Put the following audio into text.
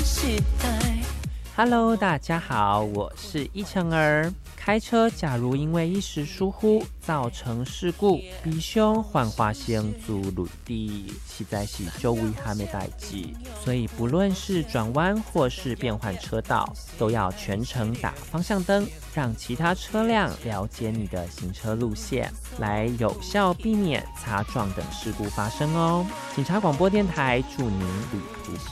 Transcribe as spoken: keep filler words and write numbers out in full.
Hello， 大家好，我是依晨儿。开车假如因为一时疏忽造成事故，必须换化先做轮地，实在是足危险的代志。所以不论是转弯或是变换车道，都要全程打方向灯，让其他车辆了解你的行车路线，来有效避免擦撞等事故发生哦。警察广播电台祝您旅途